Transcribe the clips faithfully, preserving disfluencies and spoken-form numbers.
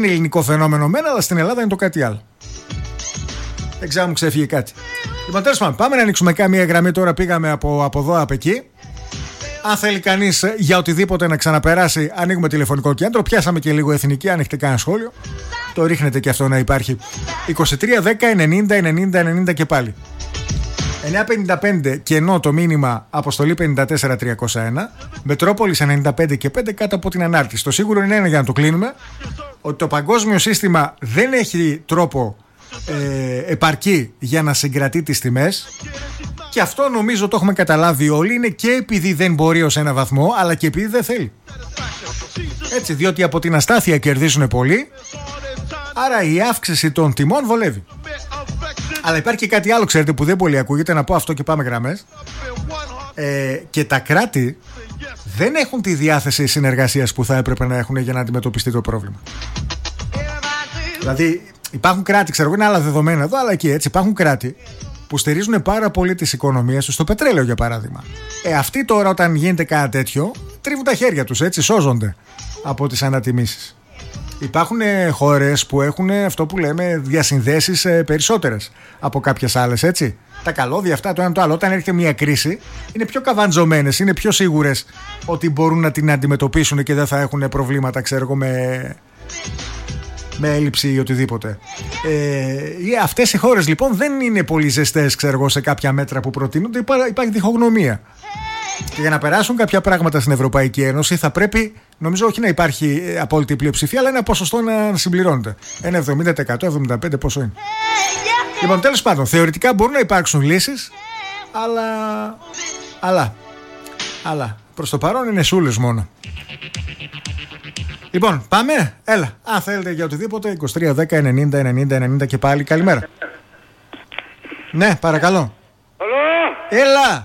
είναι ελληνικό φαινόμενο μένα, αλλά στην Ελλάδα είναι το κάτι άλλο. Δεν ξέρω αν μου ξέφυγε κάτι. Λοιπόν, τέλος πάντων, πάμε να ανοίξουμε κάμια γραμμή τώρα. Πήγαμε από, από εδώ, από εκεί. Αν θέλει κανείς για οτιδήποτε να ξαναπεράσει, ανοίγουμε τηλεφωνικό κέντρο. Πιάσαμε και λίγο εθνική, αν έχετε κανένα σχόλιο. Το ρίχνετε και αυτό να υπάρχει. είκοσι τρία δέκα ενενήντα ενενήντα ενενήντα και πάλι. εννιά πενήντα πέντε κενό το μήνυμα, αποστολή πενήντα τέσσερα τριακόσια ένα. Μετρόπολης ενενήντα πέντε και πέντε κάτω από την ανάρτηση. Το σίγουρο είναι ένα, για να το κλείνουμε, ότι το παγκόσμιο σύστημα δεν έχει τρόπο ε, επαρκή για να συγκρατεί τις τιμές. Και αυτό νομίζω το έχουμε καταλάβει όλοι. Είναι και επειδή δεν μπορεί ως ένα βαθμό, αλλά και επειδή δεν θέλει. Έτσι, διότι από την αστάθεια κερδίζουν πολλοί. Άρα η αύξηση των τιμών βολεύει. Αλλά υπάρχει και κάτι άλλο, ξέρετε, που δεν πολύ ακούγεται. Να πω αυτό και πάμε γραμμές. Ε, και τα κράτη δεν έχουν τη διάθεση συνεργασίας που θα έπρεπε να έχουν για να αντιμετωπιστεί το πρόβλημα. Δηλαδή υπάρχουν κράτη, ξέρω εγώ, είναι άλλα δεδομένα εδώ, αλλά και έτσι υπάρχουν κράτη που στηρίζουν πάρα πολύ τις οικονομίες τους στο πετρέλαιο, για παράδειγμα. Ε, αυτοί τώρα, όταν γίνεται κάτι τέτοιο, τρίβουν τα χέρια τους, έτσι, σώζονται από τις ανατιμήσεις. Υπάρχουν χώρες που έχουν αυτό που λέμε διασυνδέσεις περισσότερες από κάποιες άλλες, έτσι. Τα καλώδια αυτά, το ένα το άλλο. Όταν έρχεται μια κρίση, είναι πιο καβαντζωμένες, είναι πιο σίγουρες ότι μπορούν να την αντιμετωπίσουν και δεν θα έχουν προβλήματα, ξέρω εγώ, με, με έλλειψη ή οτιδήποτε. Ε, αυτές οι χώρες λοιπόν δεν είναι πολύ ζεστές, ξέρω εγώ, σε κάποια μέτρα που προτείνονται. Υπά, υπάρχει διχογνωμία. Και για να περάσουν κάποια πράγματα στην Ευρωπαϊκή Ένωση θα πρέπει, νομίζω, όχι να υπάρχει απόλυτη πλειοψηφία, αλλά ένα ποσοστό να συμπληρώνεται. Ένα εβδομήντα τοις εκατό, εβδομήντα πέντε τοις εκατό πόσο είναι. Λοιπόν, τέλος πάντων, θεωρητικά μπορούν να υπάρξουν λύσεις, αλλά, αλλά, αλλά, προς το παρόν είναι σούλες μόνο. Λοιπόν, πάμε, έλα, αν θέλετε για οτιδήποτε, είκοσι τρία δέκα ενενήντα ενενήντα ενενήντα και πάλι, καλημέρα. Ναι, παρακαλώ. Έλα.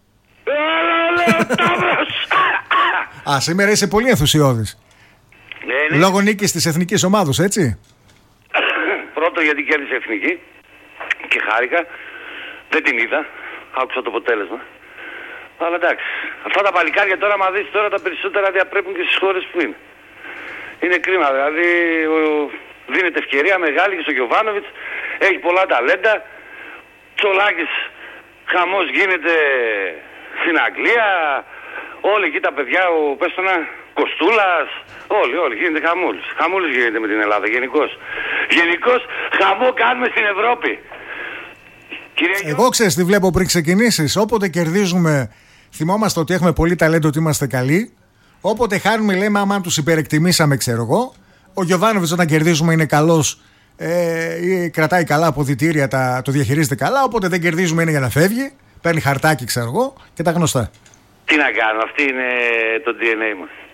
Α, σήμερα είσαι πολύ ενθουσιώδης. Ναι, ναι. Λόγω νίκης της εθνικής ομάδος, έτσι. Πρώτο γιατί κέρδισε εθνική και χάρηκα. Δεν την είδα. Άκουσα το αποτέλεσμα. Αλλά εντάξει. Αυτά τα παλικάρια τώρα, μα δεις τώρα, τα περισσότερα διαπρέπουν και στις χώρες που είναι. Είναι κρίμα. Δηλαδή ο... δίνεται ευκαιρία μεγάλη και στο Γιοβάνοβιτς. Έχει πολλά ταλέντα. Τσολάκης χαμός γίνεται στην Αγγλία. Όλοι εκεί τα παιδιά, ο Πέστονα, Κοστούλας, όλοι, όλοι, γίνεται χαμούλης. Χαμούλης γίνεται με την Ελλάδα, γενικώς. Γενικώς, χαμό κάνουμε στην Ευρώπη. Κύριε Εγώ ξέρεις τι βλέπω πριν ξεκινήσεις. Όποτε κερδίζουμε, θυμόμαστε ότι έχουμε πολύ ταλέντο, ότι είμαστε καλοί. Όποτε χάνουμε, λέμε, άμα τους υπερεκτιμήσαμε, ξέρω εγώ. Ο Γιοβάνοβιτς όταν κερδίζουμε είναι καλός, ε, κρατάει καλά αποδυτήρια, τα, το διαχειρίζεται καλά. Όποτε δεν κερδίζουμε είναι για να φεύγει. Παίρνει χαρτάκι, ξέρω εγώ, και τα γνωστά. Τι να κάνω, αυτή είναι το ντι εν έι μας.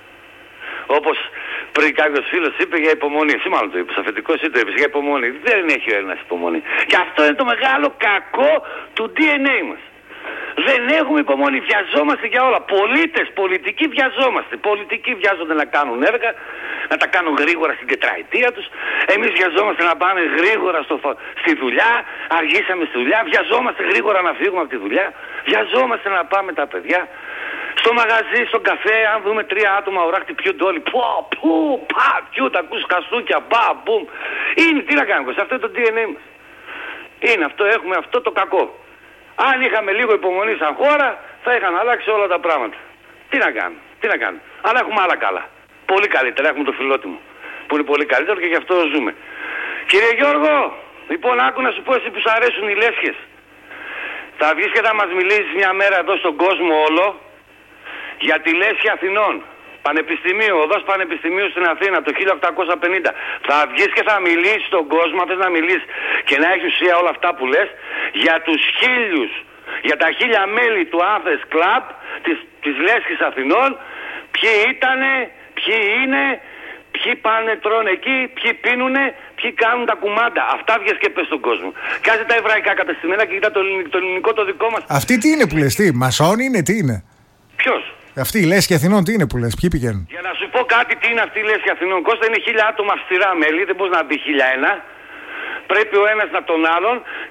Όπως πριν κάποιος φίλος είπε για υπομονή. Εσύ μάλλον το είπες, αφεντικός εσύ το είπες για υπομονή. Δεν έχει ο Έλληνας υπομονή. Και αυτό είναι το μεγάλο κακό του ντι εν έι μας. Δεν έχουμε υπομονή, βιαζόμαστε για όλα. Πολίτες, πολιτικοί βιαζόμαστε. Πολιτικοί βιάζονται να κάνουν έργα, να τα κάνουν γρήγορα στην τετραετία τους. Εμείς βιαζόμαστε να πάμε γρήγορα στο, στη δουλειά, αργήσαμε στη δουλειά. Βιαζόμαστε γρήγορα να φύγουμε από τη δουλειά. Βιαζόμαστε να πάμε τα παιδιά στο μαγαζί, στον καφέ. Αν δούμε τρία άτομα οράχτη πιούνται όλοι. Πω, πού, πα, πιούν, τα ακούς χαστούκια, πα, μπουμ. Είναι, τι να κάνουμε, σε αυτό το ντι εν έι μας. Είναι αυτό, έχουμε αυτό το κακό. Αν είχαμε λίγο υπομονή σαν χώρα, θα είχαν αλλάξει όλα τα πράγματα. Τι να κάνουμε, τι να κάνουμε. Αλλά έχουμε άλλα καλά. Πολύ καλύτερα, έχουμε το φιλότιμο. Που είναι πολύ καλύτερο και γι' αυτό ζούμε. Κύριε Γιώργο, λοιπόν, άκου να σου πω εσύ που σου αρέσουν οι λέσχες. Θα βγεις και θα μας μιλήσεις μια μέρα εδώ στον κόσμο όλο για τη λέσχη Αθηνών. Πανεπιστημίου, οδός Πανεπιστημίου στην Αθήνα το χίλια οκτακόσια πενήντα. Θα βγεις και θα μιλήσεις στον κόσμο, θες να μιλήσεις και να έχει ουσία όλα αυτά που λες, για τους χίλιους, για τα χίλια μέλη του Athens Club της, της λέσχης Αθηνών, ποιοι ήτανε, ποιοι είναι, ποιοι πάνε τρώνε εκεί, ποιοι πίνουνε, ποιοι κάνουν τα κουμάντα. Αυτά βγες και πες στον κόσμο. Κάτσε τα εβραϊκά κατεστημένα και κοίτα το ελληνικό, το ελληνικό το δικό μας. Αυτή τι είναι που λες, τι, μασόνι είναι, τι είναι? Ποιος? Αυτή η λέσχη Αθηνών τι είναι που λες, ποιοι πηγαίνουν? Για να σου πω κάτι, τι είναι αυτή η λέσχη Αθηνών. Κώστα, είναι χίλια άτομα αυστηρά μέλη, δεν μπορεί να μπει χίλια ένα. Πρέπει ο ένας να τον άλλον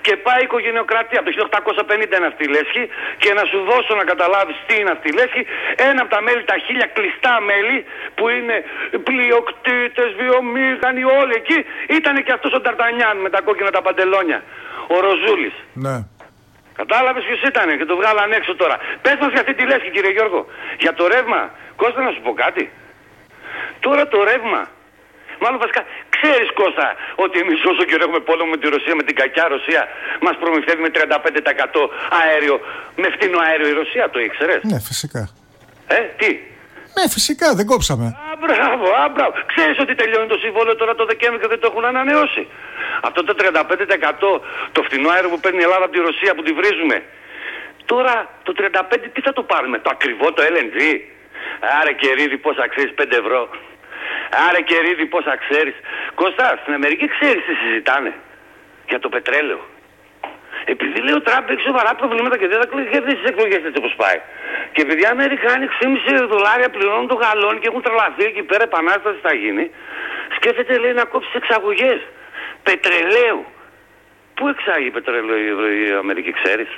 και πάει η οικογενειοκρατία. Από το χίλια οκτακόσια πενήντα είναι αυτή η λέσχη και να σου δώσω να καταλάβεις τι είναι αυτή η λέσχη. Ένα από τα μέλη, τα χίλια κλειστά μέλη που είναι πλειοκτήτες, βιομήχανοι, όλοι εκεί, ήταν και αυτός ο Νταρτανιάν με τα κόκκινα τα παντελόνια. Ο Ροζούλης. Ναι. Κατάλαβες ποιος ήταν και το βγάλαν έξω τώρα. Πες μας για αυτή τη λέσχη, κύριε Γιώργο. Για το ρεύμα. Κώστα, να σου πω κάτι. Τώρα το ρεύμα. Μάλλον βασικά, ξέρεις Κώστα ότι εμείς όσο καιρό έχουμε πόλεμο με τη Ρωσία, με την κακιά Ρωσία, μας προμηθεύει με τριάντα πέντε τοις εκατό αέριο, με φτηνό αέριο η Ρωσία, το ήξερες? Ναι, φυσικά. Ε, τι? Ναι, φυσικά, δεν κόψαμε. Α, μπράβο, α, μπράβο. Ξέρεις ότι τελειώνει το συμβόλαιο τώρα το Δεκέμβριο και δεν το έχουν ανανεώσει? Αυτό το τριάντα πέντε τοις εκατό το φτηνό αέριο που παίρνει η Ελλάδα από τη Ρωσία που τη βρίζουμε. Τώρα το τριάντα πέντε τοις εκατό τι θα το πάρουμε, το ακριβό, το ελ εν τζι? Άρε κερίδι πόσα ξέρεις, πέντε ευρώ. Άρε κερίδι πόσα ξέρεις. Κώστα, στην Αμερική ξέρεις τι συζητάνε για το πετρέλαιο. Επειδή λέει ο Τραμπ έχει σοβαρά προβλήματα και δεν θα κερδίσει τις εκλογές έτσι όπως πάει. Και επειδή οι Αμερικάνοι έξι κόμμα πέντε δολάρια πληρώνουν το γαλόνι και έχουν τρελαθεί εκεί πέρα, επανάσταση θα γίνει, σκέφτεται λέει να κόψει τις εξαγωγές πετρελαίου. Πού εξάγει πετρέλαιο η Αμερική, ξέρεις?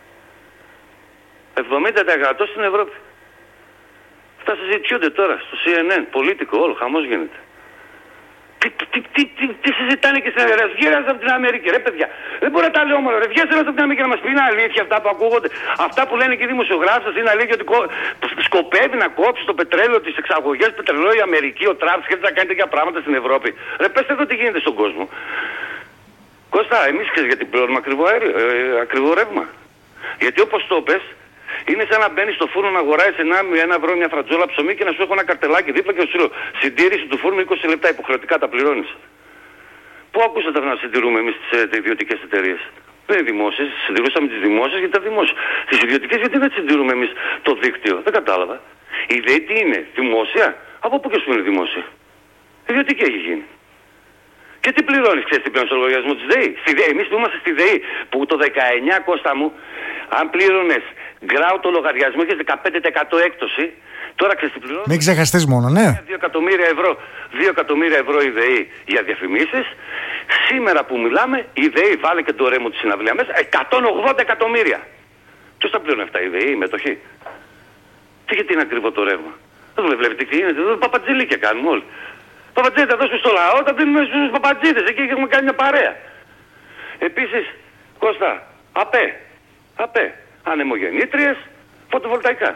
εβδομήντα τοις εκατό στην Ευρώπη. Αυτά συζητιούνται τώρα στο σι εν εν, πολίτικο, όλο χαμός γίνεται. Τι, τι, τι, τι, τι συζητάνε και στην Αμερική? Βγαίνοντας από την Αμερική, ρε παιδιά. Δεν μπορεί να τα λέω μόνο, ρε. Βγαίνοντας από την Αμερική να μας πει είναι αλήθεια αυτά που ακούγονται. Αυτά που λένε και οι δημοσιογράφοι σας είναι αλήθεια ότι σκοπεύει να κόψει το πετρέλαιο, τις εξαγωγές πετρελαίου η Αμερική, ο Τραμπ σκέφτεται να κάνει τέτοια πράγματα στην Ευρώπη. Ρε, πέστε εδώ τι γίνεται στον κόσμο. Κώστα, εμείς ξέρεις γιατί πληρώνουμε ακριβό, αέριο, ε, ακριβό ρεύμα. Γιατί όπως το πες, είναι σαν να μπαίνει στο φούρνο να αγοράζει ένα, ένα ευρώ μια φρατζόλα ψωμί και να σου έχω ένα καρτελάκι δίπλα και σου λέω συντήρηση του φούρνου είκοσι λεπτά υποχρεωτικά τα πληρώνεις. Πού ακούσατε να συντηρούμε εμείς τις ε, ιδιωτικές εταιρείες? Δεν είναι δημόσιες, συντηρούσαμε τις δημόσιες γιατί ήταν δημόσιες. Τις ιδιωτικές γιατί δεν συντηρούμε εμείς το δίκτυο? Δεν κατάλαβα. Η ΔΕΗ τι είναι, δημόσια? Από πού και σου είναι δημόσια? Ιδιωτική έχει γίνει. Και τι πληρώνεις, ξέρεις τι πληρώνεις στο λογαριασμό της ΔΕΗ? Στη ΔΕΗ, εμείς που είμαστε στη ΔΕΗ, που το δεκαεννιά, Κώστα μου, αν πλήρωνες γκράου το λογαριασμό έχεις δεκαπέντε τοις εκατό έκπτωση, τώρα ξέρεις τι πληρώνεις? Μην ξεχαστείς μόνο, ναι. δύο εκατομμύρια ευρώ, δύο εκατομμύρια ευρώ η ΔΕΗ για διαφημίσεις. Σήμερα που μιλάμε, η ΔΕΗ, βάλε και το ρέμο της συναυλία μέσα, εκατόν ογδόντα εκατομμύρια. Ποιος θα πληρώνει αυτά, η ΔΕΗ, η μετοχή? Τι γιατί είναι ακριβό το ρεύμα? Δεν βλέπετε τι γίνεται, εδώ παπατζηλίκια κάνουμε όλοι. Παπατζίδες θα δώσουμε στο λαό, θα δίνουμε στους παπατζίδες, εκεί έχουμε κάνει μια παρέα. Επίσης, Κώστα, ΑΠΕ, ΑΠΕ, ανεμογεννήτριες, φωτοβολταϊκά.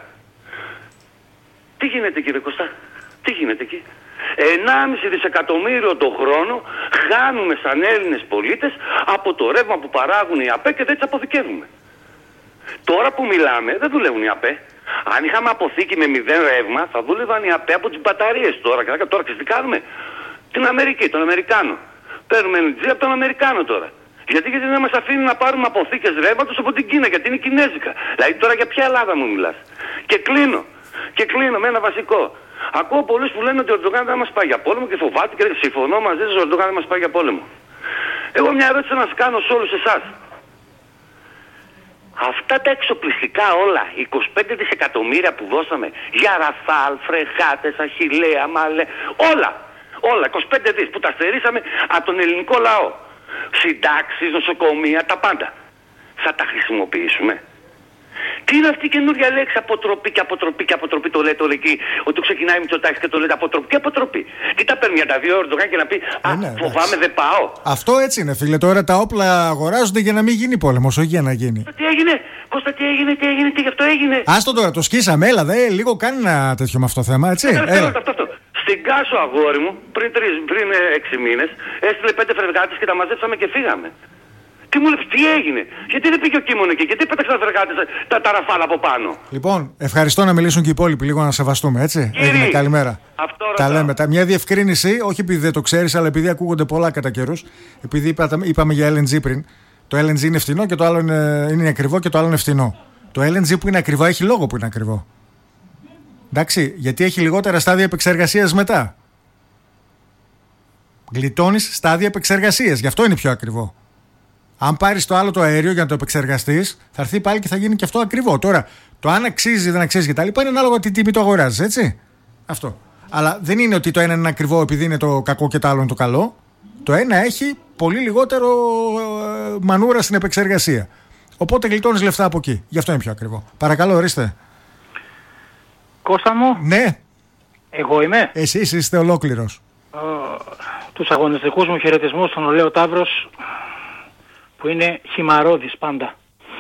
Τι γίνεται κύριε Κώστα, τι γίνεται εκεί? ενάμιση δισεκατομμύριο το χρόνο χάνουμε σαν Έλληνες πολίτες από το ρεύμα που παράγουν οι ΑΠΕ και δεν τις αποθηκεύουμε. Τώρα που μιλάμε δεν δουλεύουν οι ΑΠΕ. Αν είχαμε αποθήκη με μηδέν ρεύμα θα δούλευαν οι ΑΠΕ από τις μπαταρίες τώρα. Και τώρα ξέρεις τι κάνουμε? Την Αμερική, τον Αμερικάνο. Παίρνουμε ενέργεια από τον Αμερικάνο τώρα. Γιατί, γιατί δεν μας αφήνουν να πάρουμε αποθήκες ρεύματος από την Κίνα, γιατί είναι κινέζικα. Δηλαδή τώρα για ποια Ελλάδα μου μιλάς? Και κλείνω. Και κλείνω με ένα βασικό. Ακούω πολλούς που λένε ότι ο Ερντογάν δεν μας πάει για πόλεμο και φοβάται και συμφωνώ μαζί σας, ο Ερντογάν δεν μας πάει για πόλεμο. Εγώ μια ερώτηση να σας κάνω σε όλους εσάς. Αυτά τα εξοπλιστικά όλα, είκοσι πέντε δισεκατομμύρια που δώσαμε για Ραφάλ, φρεγάτες, Αχιλλέα, Μαλέ, όλα, όλα, είκοσι πέντε δις που τα στερήσαμε από τον ελληνικό λαό. Συντάξεις, νοσοκομεία, τα πάντα. Θα τα χρησιμοποιήσουμε? Τι είναι αυτή η καινούργια λέξη αποτροπή και αποτροπή και αποτροπή? Το λέτε όλοι εκεί, ότι το ξεκινάει Μητσοτάκης και το λέτε αποτροπή και αποτροπή. Τι τα παίρνει για τα δύο ώρες και να πει α, ναι, φοβάμαι δεν πάω. Αυτό έτσι είναι φίλε, τώρα τα όπλα αγοράζονται για να μην γίνει πόλεμος, όχι για να γίνει. Τι έγινε, Κώστα, τι έγινε, τι έγινε, τι γι' αυτό έγινε? Άστο τώρα, το σκίσαμε, έλα δε, λίγο κάνει ένα τέτοιο με αυτό το θέμα, έτσι. Έλα, έλα. Αυτό, αυτό. Στην Κάσο αγόρι μου, πριν, τρεις, πριν έξι μήνες, έστειλε πέντε φρεγάτες και τα μαζέψαμε και φύγαμε. Τι μου λες, τι έγινε? Γιατί δεν πήγε ο Κίμων εκεί, γιατί πέταξαν φρεγάτες τα, τα ραφάλα από πάνω? Λοιπόν, ευχαριστώ να μιλήσουν και οι υπόλοιποι λίγο να σεβαστούμε, έτσι. Κύριε, έγινε, καλημέρα. Αυτό τα λέμε. Τα, μια διευκρίνηση, όχι επειδή δεν το ξέρεις, αλλά επειδή ακούγονται πολλά κατά καιρούς. Επειδή είπα, είπαμε για ελ εν τζι πριν. Το ελ εν τζι είναι φτηνό και το άλλο είναι, είναι ακριβό και το άλλο είναι φτηνό. Το ελ εν τζι που είναι ακριβό έχει λόγο που είναι ακριβό. Εντάξει, γιατί έχει λιγότερα στάδια επεξεργασίας μετά. Γλιτώνεις στάδια επεξεργασίας, γι' αυτό είναι πιο ακριβό. Αν πάρεις το άλλο το αέριο για να το επεξεργαστείς, θα έρθει πάλι και θα γίνει και αυτό ακριβό. Τώρα, το αν αξίζει ή δεν αξίζει κτλ. Είναι ανάλογα τι τιμή το αγοράζεις, έτσι. Αυτό. Αλλά δεν είναι ότι το ένα είναι ακριβό επειδή είναι το κακό και το άλλο είναι το καλό. Το ένα έχει πολύ λιγότερο ε, μανούρα στην επεξεργασία. Οπότε γλιτώνεις λεφτά από εκεί. Γι' αυτό είναι πιο ακριβό. Παρακαλώ, ορίστε. Κώστα μου. Ναι. Εγώ είμαι. Εσείς είστε ολόκληρος. Uh, τους αγωνιστικούς μου χαιρετισμούς στον Ολέο Ταύρος, που είναι χυμαρώδης πάντα.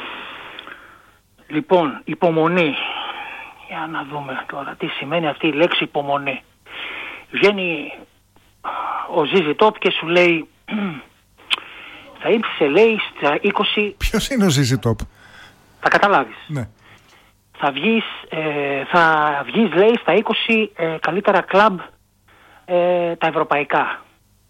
Λοιπόν, υπομονή. Για να δούμε τώρα τι σημαίνει αυτή η λέξη υπομονή. Βγαίνει ο Ζίζι Τόπ και σου λέει, θα ήρθε, λέει, στα είκοσι... Ποιος είναι ο Ζίζι Τόπ? Θα καταλάβεις. Ναι. Θα βγεις, ε, θα βγεις, λέει, στα είκοσι ε, καλύτερα κλαμπ ε, τα ευρωπαϊκά.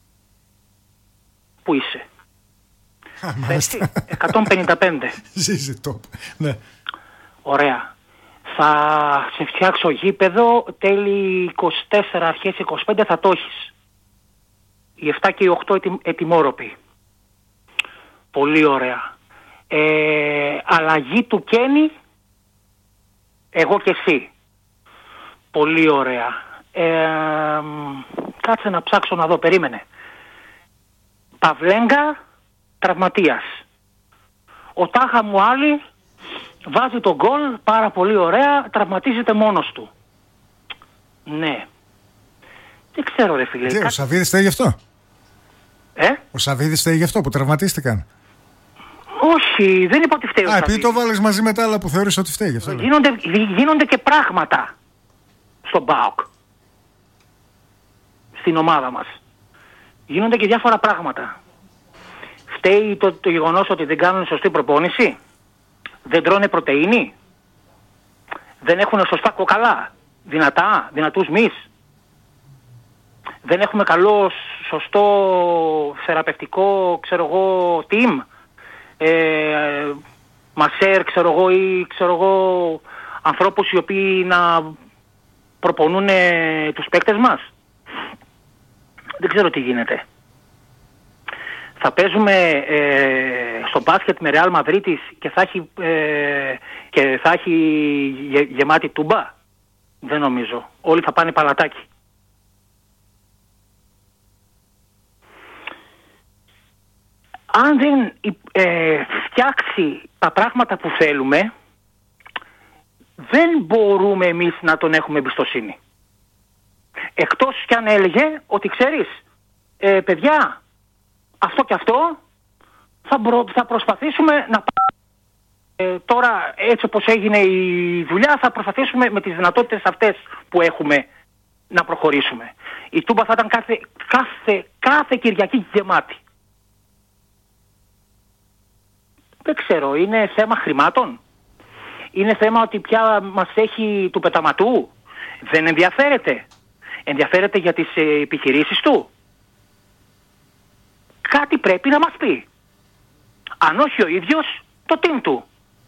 Πού είσαι? Μάλιστα. εκατόν πενήντα πέντε. Ζίζι Τόπ. Ναι. Ωραία. Θα σε φτιάξω γήπεδο τέλη είκοσι τέσσερα, αρχές είκοσι πέντε θα το έχεις. Οι επτά και οι οκτώ ετι, ετοιμόρροποι. Πολύ ωραία. Ε, αλλαγή του Κένι, εγώ και εσύ. Πολύ ωραία. Ε, κάτσε να ψάξω να δω, περίμενε. Παυλέγκα, τραυματίας. Ο Τάχα Μουάλι βάζει τον γκολ, πάρα πολύ ωραία, τραυματίζεται μόνος του. Ναι. Δεν ξέρω, ρε φίλε. Τι, Κά... ο Σαββίδης φταίει γι' αυτό? Ε? Ο Σαββίδης φταίει γι' αυτό που τραυματίστηκαν? Όχι, δεν είπα ότι φταίει ο Α, επειδή Σαββίδης. το βάλεις μαζί με τα άλλα που θεωρείς ότι φταίει γι' αυτό. Γίνονται, γίνονται και πράγματα στον ΠΑΟΚ. Στην ομάδα μας. Γίνονται και διάφορα πράγματα. Φταίει το, το γεγονός ότι δεν κάνουν σωστή προπόνηση. Δεν τρώνε πρωτεΐνη. Δεν έχουν σωστά κοκαλά. Δυνατά, δυνατούς μυς. Δεν έχουμε καλό, σωστό, θεραπευτικό, ξέρω εγώ, team. Ε, μασέρ, ξέρω εγώ, ή ξέρω εγώ, ανθρώπους οι οποίοι να προπονούν τους παίκτες μας. Δεν ξέρω τι γίνεται. Θα παίζουμε ε, στο μπάσκετ με Ρεάλ Μαδρίτης και θα έχει, ε, και θα έχει γε, γεμάτη τούμπα. Δεν νομίζω. Όλοι θα πάνε παλατάκι. Αν δεν ε, φτιάξει τα πράγματα που θέλουμε, δεν μπορούμε εμείς να τον έχουμε εμπιστοσύνη. Εκτός κι αν έλεγε ότι ξέρεις, ε, παιδιά, αυτό και αυτό θα, μπρο, θα προσπαθήσουμε να ε, τώρα έτσι όπως έγινε η δουλειά θα προσπαθήσουμε με τις δυνατότητες αυτές που έχουμε να προχωρήσουμε. Η Τούμπα θα ήταν κάθε, κάθε, κάθε Κυριακή γεμάτη. Δεν ξέρω, είναι θέμα χρημάτων? Είναι θέμα ότι πια μας έχει του πεταματού? Δεν ενδιαφέρεται? Ενδιαφέρεται για τις ε, επιχειρήσεις του? Κάτι πρέπει να μας πει. Αν όχι ο ίδιος, το team του.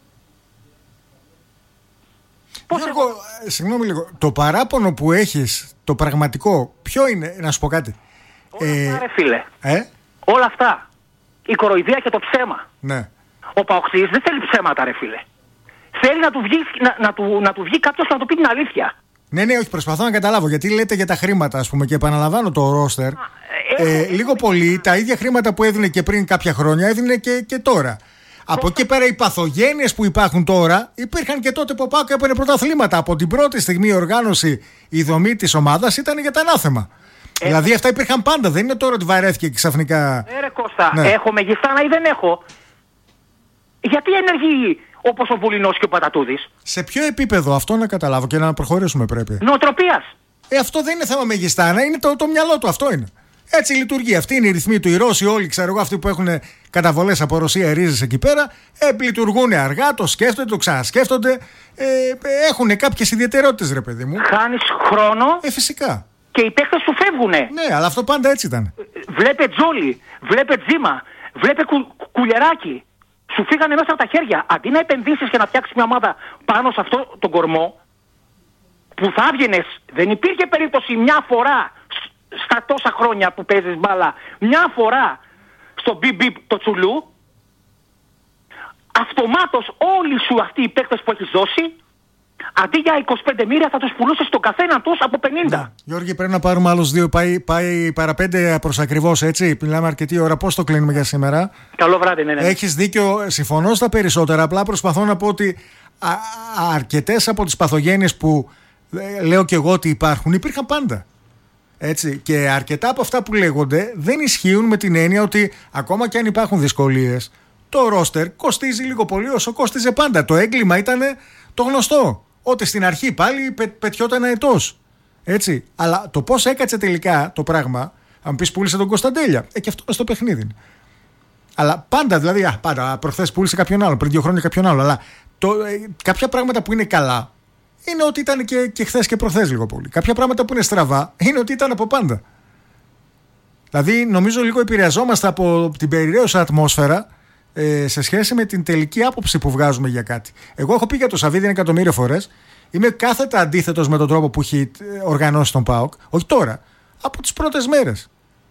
Γιώργο, εγώ... συγγνώμη λίγο. Το παράπονο που έχεις, το πραγματικό, ποιο είναι, να σου πω κάτι? Όλα ε... αυτά, ρε φίλε. Ε? Όλα αυτά. Η κοροϊδία και το ψέμα. Ναι. Ο Παοξής δεν θέλει ψέματα, ρε φίλε. Θέλει να του βγει, να, να του, να του βγει κάποιος και να του πει την αλήθεια. Ναι, ναι, όχι, προσπαθώ να καταλάβω. Γιατί λέτε για τα χρήματα, ας πούμε, και επαναλαμβάνω το ρόστερ. Ε, ε, λίγο πολύ τα ίδια χρήματα που έδινε και πριν κάποια χρόνια έδινε και, και τώρα. Από εκεί πέρα οι παθογένειες που υπάρχουν τώρα υπήρχαν και τότε που ο ΠΑΟΚ έπαιρνε πρωταθλήματα. Από την πρώτη στιγμή η οργάνωση, η δομή της ομάδας ήταν για τα ανάθεμα. Ε, δηλαδή αυτά υπήρχαν πάντα. Δεν είναι τώρα ότι βαρέθηκε και ξαφνικά. Ε, ρε Κώστα, ναι. Έχω μεγιστάνα ή δεν έχω? Γιατί ενεργεί όπως ο Βουλινός και ο Πατατούδης? Σε ποιο επίπεδο, αυτό να καταλάβω και να προχωρήσουμε πρέπει. Νοοτροπίας. Ε, αυτό δεν είναι θέμα μεγιστάνα, είναι το, το μυαλό του, αυτό είναι. Έτσι λειτουργεί. Αυτή είναι η ρυθμή του. Οι Ρώσοι όλοι, ξέρω εγώ, αυτοί που έχουν καταβολές από Ρωσία, ρίζες εκεί πέρα, ε, λειτουργούν αργά, το σκέφτονται, το ξανασκέφτονται. Ε, έχουν κάποιες ιδιαιτερότητες, ρε παιδί μου. Χάνεις χρόνο. Ε, φυσικά. Και οι παίκτες σου φεύγουνε. Ναι, αλλά αυτό πάντα έτσι ήταν. Βλέπε Τζόλι, βλέπε Τζίμα, βλέπε κου, Κουλεράκι. Σου φύγανε μέσα από τα χέρια. Αντί να επενδύσεις και να φτιάξεις μια ομάδα πάνω σε αυτό τον κορμό, που θα έβγαινες, δεν υπήρχε περίπτωση μια φορά στα τόσα χρόνια που παίζεις μπάλα, μια φορά στο μπιπ το τσουλού, αυτομάτως όλοι σου αυτοί οι παίκτες που έχεις δώσει Αντί για είκοσι πέντε μοίρια θα τους πουλούσε στον καθένα τους από πενήντα. Να, Γιώργη, πρέπει να πάρουμε άλλους δύο. Πάει, πάει παραπέντε προς ακριβώς, έτσι. Μιλάμε αρκετή ώρα. Πώς το κλείνουμε για σήμερα? Καλό βράδυ, ναι, ναι. Έχεις δίκιο. Συμφωνώ στα περισσότερα. Απλά προσπαθώ να πω ότι α, αρκετές από τις παθογένειες που ε, λέω και εγώ ότι υπάρχουν, υπήρχαν πάντα. Έτσι. Και αρκετά από αυτά που λέγονται δεν ισχύουν με την έννοια ότι ακόμα και αν υπάρχουν δυσκολίες, το ρόστερ κοστίζει λίγο πολύ όσο κόστιζε πάντα. Το έγκλημα ήταν το γνωστό. Ότι στην αρχή πάλι πε, πετιόταν αετός. Έτσι. Αλλά το πώς έκατσε τελικά το πράγμα, αν πεις πούλησε τον Κωνσταντέλια, ε, και αυτό είναι στο παιχνίδι. Αλλά πάντα, δηλαδή, α, πάντα, προχθές πούλησε κάποιον άλλο, πριν δύο χρόνια κάποιον άλλο. Αλλά το, ε, κάποια πράγματα που είναι καλά είναι ότι ήταν και, και χθες και προχθές λίγο πολύ. Κάποια πράγματα που είναι στραβά είναι ότι ήταν από πάντα. Δηλαδή, νομίζω λίγο επηρεαζόμαστε από την περιραίωσα ατμόσφαιρα ε, σε σχέση με την τελική άποψη που βγάζουμε για κάτι. Εγώ έχω πει για το Σαββίδι ένα εκατομμύριο φορές. Είμαι κάθετα αντίθετος με τον τρόπο που έχει οργανώσει τον ΠΑΟΚ. Όχι τώρα, από τις πρώτες μέρες.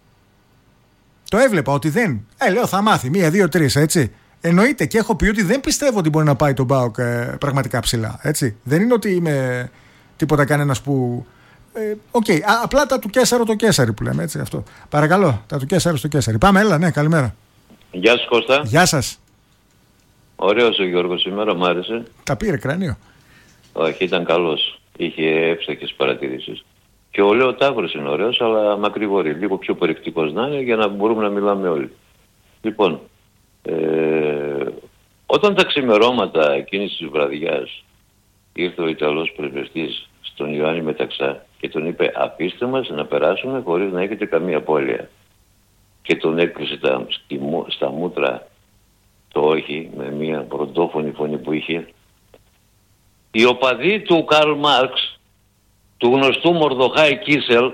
Το έβλεπα ότι δεν. Ε, λέω θα μάθει. Μία, δύο, τρεις, έτσι. Εννοείται και έχω πει ότι δεν πιστεύω ότι μπορεί να πάει τον ΠΑΟΚ ε, πραγματικά ψηλά. Έτσι. Δεν είναι ότι είμαι τίποτα κανένας που. Οκ, ε, okay. απλά τα του Κέσσαρο το Κέσσαρι που λέμε. Έτσι, αυτό. Παρακαλώ, τα του Κέσσαρο στο Κέσσαρι. Πάμε, έλα, ναι, καλημέρα. Γεια σου Κώστα. Γεια σας. Ωραίος ο Γιώργος σήμερα, μ' άρεσε. Τα πήρε κρανίο. Όχι, ήταν καλός. Είχε εύστοχες παρατηρήσεις. Και ο Λέο Ταύρος είναι ωραίος, αλλά μακρηγορεί. Λίγο πιο περιεκτικός να είναι για να μπορούμε να μιλάμε όλοι. Λοιπόν, ε, όταν τα ξημερώματα εκείνης της βραδιάς ήρθε ο Ιταλός πρεσβευτής στον Ιωάννη Μεταξά και τον είπε αφήστε μας να περάσουμε χωρίς να έχετε καμία απώλεια. Και τον έκλεισε τα, στα μούτρα το όχι με μια πρωτόφωνη φωνή που είχε. Οι οπαδοί του Καρλ Μάρξ, του γνωστού Μορδοχάη Κίσελ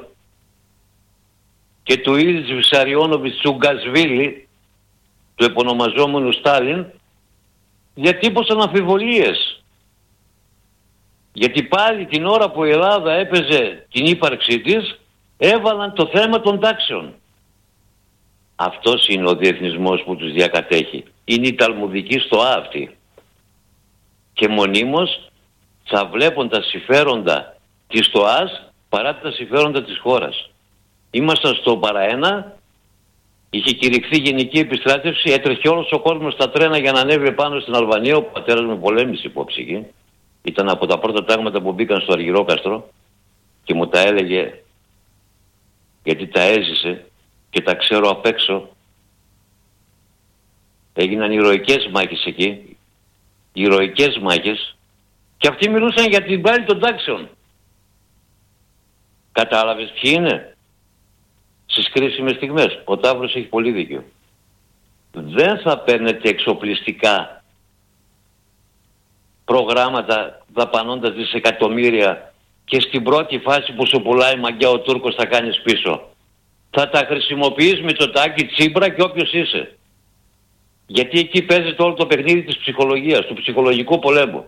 και του Ήλιτς Βισαριόνοβιτς Τσουγκασβίλη, του επωνομαζόμενου Στάλιν, διατύπωσαν αμφιβολίες. Γιατί πάλι την ώρα που η Ελλάδα έπαιζε την ύπαρξή της, έβαλαν το θέμα των τάξεων. Αυτός είναι ο διεθνισμός που τους διακατέχει. Είναι η ταλμουδική στοά αυτή. Και μονίμως θα βλέπουν τα συμφέροντα της στοάς παρά τα συμφέροντα της χώρας. Ήμασταν στο παραένα, είχε κηρυχθεί γενική επιστράτευση, έτρεχε όλος ο κόσμος στα τρένα για να ανέβει πάνω στην Αλβανία. Ο πατέρας μου πολέμησε υπόψη εκεί. Ήταν από τα πρώτα πράγματα που μπήκαν στο Αργυρόκαστρο και μου τα έλεγε γιατί τα έζησε και τα ξέρω απ' έξω. Έγιναν ηρωικές μάχες εκεί, ηρωικές μάχες, και αυτοί μιλούσαν για την πάλη των τάξεων. Κατάλαβες ποιοι είναι? Στις κρίσιμες στιγμές. Ο Ταύρος έχει πολύ δίκιο. Δεν θα παίρνετε εξοπλιστικά προγράμματα δαπανώντας δισεκατομμύρια και στην πρώτη φάση που σου πουλάει μαγκιά ο Τούρκος θα κάνεις πίσω. Θα τα χρησιμοποιείς με το τάκι Τσίπρα και όποιος είσαι. Γιατί εκεί παίζεται όλο το παιχνίδι της ψυχολογίας, του ψυχολογικού πολέμου.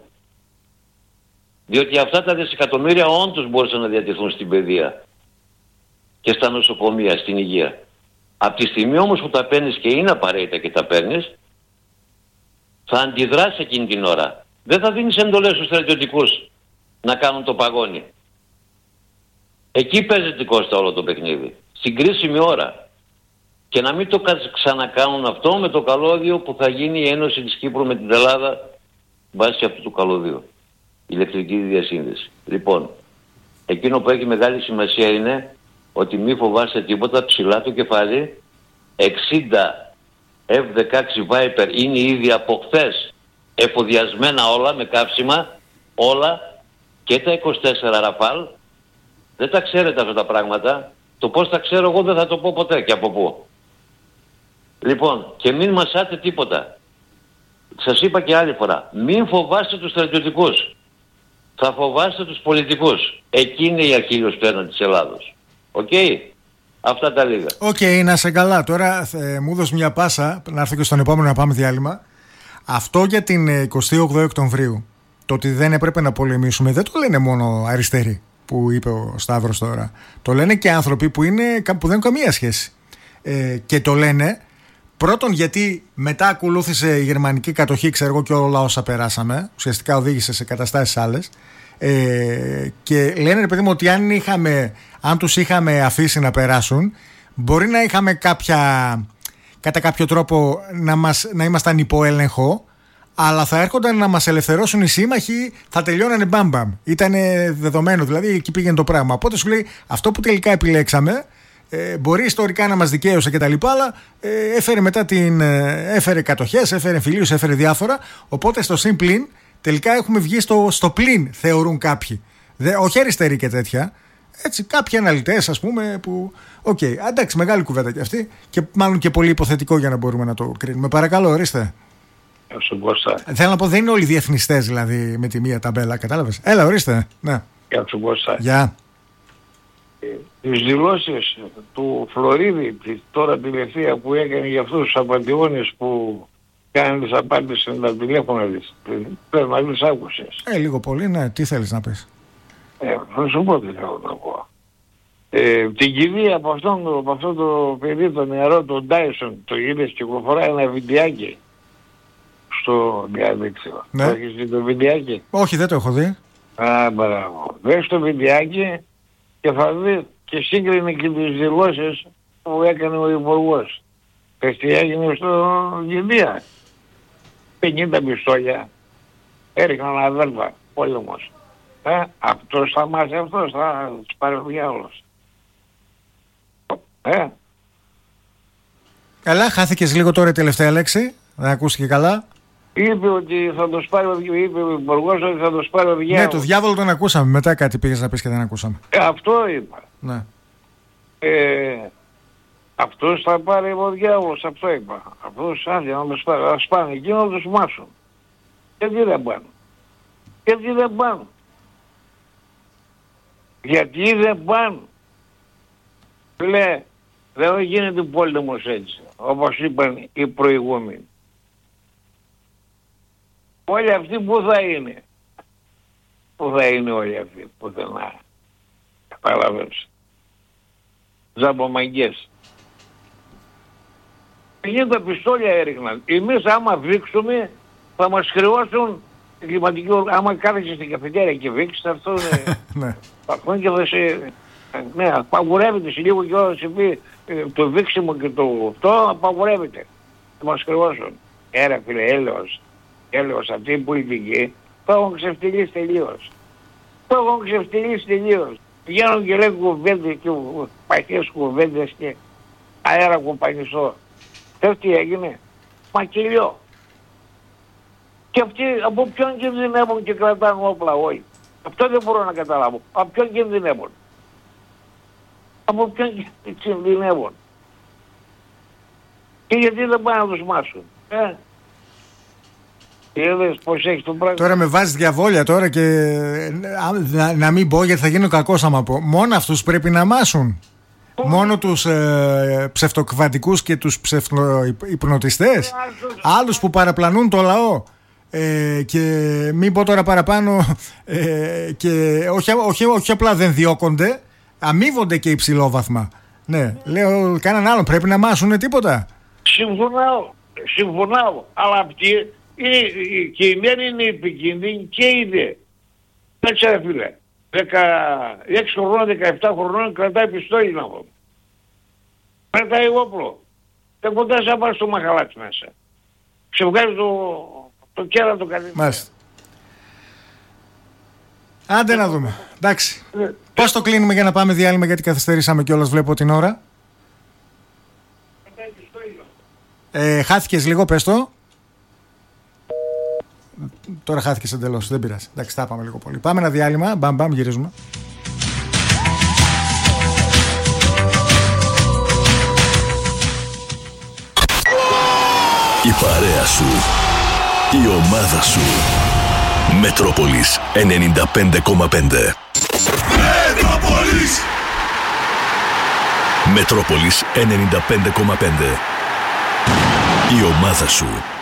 Διότι αυτά τα δισεκατομμύρια όντως μπορούσαν να διατεθούν στην παιδεία και στα νοσοκομεία, στην υγεία. Από τη στιγμή όμως που τα παίρνεις και είναι απαραίτητα και τα παίρνεις, θα αντιδράσεις εκείνη την ώρα. Δεν θα δίνεις εντολές στους στρατιωτικούς να κάνουν το παγόνι. Εκεί παίζεται Κώστα όλο το παιχνίδι. Στην κρίσιμη ώρα. Και να μην το ξανακάνουν αυτό με το καλώδιο που θα γίνει η Ένωση της Κύπρου με την Ελλάδα βάσει αυτού του καλωδίου. Ηλεκτρική διασύνδεση. Λοιπόν, εκείνο που έχει μεγάλη σημασία είναι ότι μη φοβάστε τίποτα, ψηλά το κεφάλι. εξήντα εφ δεκαέξι Viper είναι ήδη από χθες εφοδιασμένα όλα με καύσιμα, όλα, και τα είκοσι τέσσερα Rafale. Δεν τα ξέρετε αυτά τα πράγματα. Το πώς τα ξέρω εγώ δεν θα το πω ποτέ και από πού. Λοιπόν, και μην μασάτε τίποτα. Σας είπα και άλλη φορά, μην φοβάστε τους στρατιωτικούς. Θα φοβάστε τους πολιτικούς. Εκεί είναι η αχίλλειος πτέρνα της Ελλάδος. Οκ. Okay? Αυτά τα λίγα. Οκ, okay, να σε καλά. Τώρα ε, μου δώσει μια πάσα, να έρθω και στον επόμενο να πάμε διάλειμμα. Αυτό για την εικοστή όγδοη Οκτωβρίου, το ότι δεν έπρεπε να πολεμήσουμε, δεν το λένε μόνο αριστεροί που είπε ο Σταύρος τώρα. Το λένε και άνθρωποι που, είναι, που δεν έχουν καμία σχέση. Ε, και το λένε Πρώτον, γιατί μετά ακολούθησε η γερμανική κατοχή, ξέρω εγώ, και όλα όσα περάσαμε. Ουσιαστικά οδήγησε σε καταστάσεις άλλες. Ε, και λένε, ρε παιδί μου, ότι αν, είχαμε, αν τους είχαμε αφήσει να περάσουν, μπορεί να είχαμε κάποια, κατά κάποιο τρόπο να, μας, να ήμασταν υπό έλεγχο, αλλά θα έρχονταν να μας ελευθερώσουν οι σύμμαχοι, θα τελειώνανε μπαμπαμ. Ήταν δεδομένο, δηλαδή εκεί πήγαινε το πράγμα. Οπότε σου λέει, αυτό που τελικά επιλέξαμε, ε, μπορεί ιστορικά να μας δικαίωσε κτλ., αλλά ε, έφερε μετά την. Ε, έφερε κατοχές, έφερε εμφυλίους, έφερε διάφορα. Οπότε στο συν πλην, τελικά έχουμε βγει στο, στο πλην, θεωρούν κάποιοι. Δε, όχι αριστεροί και τέτοια. Έτσι, κάποιοι αναλυτές, ας πούμε, που. Οκ, okay, εντάξει, μεγάλη κουβέντα κι αυτή. Και μάλλον και πολύ υποθετικό για να μπορούμε να το κρίνουμε. Παρακαλώ, ορίστε. Θέλω να πω, δεν είναι όλοι διεθνιστές, δηλαδή, με τη μία ταμπέλα, κατάλαβες. Έλα, ορίστε. Ναι. Γεια σου, Κώστα. Γεια. Τις δηλώσεις του Φλωρίδη, τώρα τελευταία που έκανε για αυτούς τους απαντιώνες που κάνουν τις απάντησεις με τα τηλέφωνα της, πρέπει να τις άκουσες. Ε, λίγο πολύ, ναι. Τι θέλεις να πεις? Ε, θα σου πω τι θέλω να πω. Ε, την κηδεία από, από αυτό το παιδί, το νεαρό, τον Ντάισον, το είδες, κυκλοφοράει ένα βιντεάκι στο διαδίκτυο. Ναι. Το έχεις δει το βιντεάκι? Όχι, δεν το έχω δει. Α, μπράβο. Δες το βιντεάκι και θα δει και σύγκρινε και τις δηλώσεις που έκανε ο υπουργός. Πες τι έγινε στο κηδεία. πενήντα πιστόλια έριχναν αδέρφα, πόλεμος. Ε, αυτός θα μάθει, αυτός θα τους πάρει ο διάολος. Ε. Καλά, χάθηκες λίγο τώρα η τελευταία λέξη. Δεν ακούστηκε καλά. Είπε ότι θα το πάρει ο, είπε ο υπουργός ότι θα το πάρει ο διάολος. Ναι, το διάβολο τον ακούσαμε. Μετά κάτι πήγες να πεις και δεν ακούσαμε. Ε, αυτό είπα. Ναι. Ε, αυτός θα πάρει ο διάολος, αυτό είπα. Αυτός άδεια να τους πάρει. Ας πάνε εκεί να τους μάσουν. Γιατί δεν πάνε. Γιατί δεν πάνε. Γιατί δεν πάνε. Λέει, δεν γίνεται πόλεμος έτσι, όπως είπαν οι προηγούμενοι. Όλοι αυτοί που θα είναι. Που θα είναι όλοι αυτοί, πουθενά. Καταλαβαίνεις. Ζαμπομαγκές. πενήντα πιστόλια έριχναν. Εμείς άμα βήξουμε θα μας χρεώσουν κλιματική οργάνωση. Άμα κάθεσαι στην καφετέρια και βήξεις, αυτό είναι. Παχούν και θα σε. Ναι, απαγορεύεται σε λίγο και όλα σε πει το βήξιμο και το αυτό απαγορεύεται. Θα μας χρεώσουν. Έρα φίλε, έλεος. Έλεος αυτή η πολιτική το έχουν ξεφτυλίσει τελείως. Το έχουν ξεφτυλίσει τελείως. Πηγαίνουν και λέγουν κουβέντες και παχές κουβέντες και αέρα κομπανισό. Θες τι έγινε? Μακελιό. Και αυτοί από ποιον κινδυνεύουν και κρατάνε όπλα όλοι. Αυτό δεν μπορώ να καταλάβω. Από ποιον κινδυνεύουν. Από ποιον κινδυνεύουν. Και γιατί δεν πάνε να τους μάσουν. Ε? Είδες πώς έχει το πράγμα. Τώρα με βάζεις διαβόλια τώρα και να, να μην πω γιατί θα γίνω κακός άμα πω. Μόνο αυτούς πρέπει να μάσουν. Oh. Μόνο τους ε, ψευτοκβαντικούς και τους ψευτοϊπνοτιστές. Άλλους που παραπλανούν το λαό. Ε, και μην πω τώρα παραπάνω ε, και όχι, όχι, όχι απλά δεν διώκονται, αμείβονται και υψηλόβαθμα. Ναι, λέω κανέναν άλλον πρέπει να μάσουνε τίποτα. Συμφωνάω, συμφωνάω, αλλά αυτοί και η μέρα είναι επικίνδυνη και η δε. Έτσι ρε φίλε, δεκαέξι χρονών, δεκαεπτά χρονών κρατάει πιστόλι να πω. Κρατάει όπλο. Δεν κοντά να πάρει στο μαχαλάτσι μέσα. Ξεβγάζει το, το κέρατο καλή. Μάλιστα. Άντε να δούμε. Εντάξει. Ε, Πώς το κλείνουμε για να πάμε διάλειμμα γιατί καθυστερήσαμε κιόλας, βλέπω την ώρα. Ε, χάθηκες λίγο, πες το. Τώρα χάθηκες εντελώς, δεν πειράζει. Εντάξει, τα πάμε λίγο πολύ. Πάμε ένα διάλειμμα, μπαμ μπαμ, γυρίζουμε. Η παρέα σου, η ομάδα σου. Μετρόπολης ενενήντα πέντε κόμμα πέντε. Μετρόπολης Μετρόπολης ενενήντα πέντε κόμμα πέντε. Η ομάδα σου.